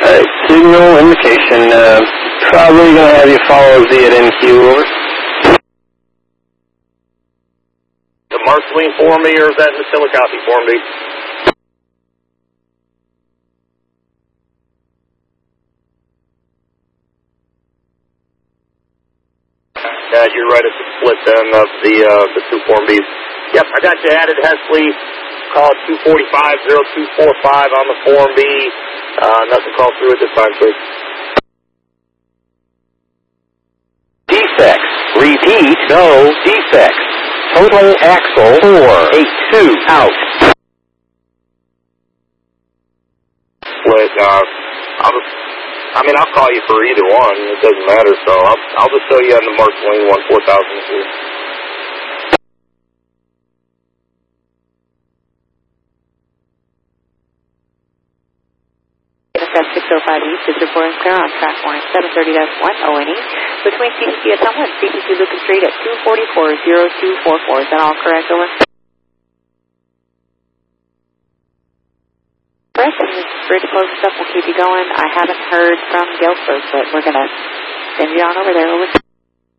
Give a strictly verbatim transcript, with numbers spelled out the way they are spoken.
Alright, signal indication. Uh, probably going to have you follow Z at N Q, over. The Marceline for me, or is that in the Chillicothe for me? Yeah, you're right at the split then of the uh, the two Form Bs. Yep, I got you added, Hesley. Call two forty-five oh two forty-five on the Form B. Uh, nothing called through at this time, please. Defects. Repeat, no defects. Total axle four eight two out. Wait, uh, I'll just, I mean, I'll call you for either one. It doesn't matter, so I'll, I'll just show you on the Marceline one four thousand here. N S F six oh five East is reporting clear on track one seven thirty dash one O N E between C T C at Tumwa and C T C Lucas Street at two forty-four oh two forty-four. Is that all correct, over? Correct, and this is bridge close stuff. We'll keep you going. I haven't heard from Galesburg, but we're going to send you on over there, over.